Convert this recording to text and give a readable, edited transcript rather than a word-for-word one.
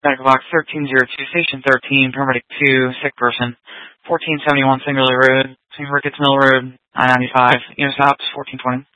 Medical box 1302, station 13, paramedic 2, sick person, 1471 Singerly Road, between Ricketts Mill Road, I-95, stops 1420.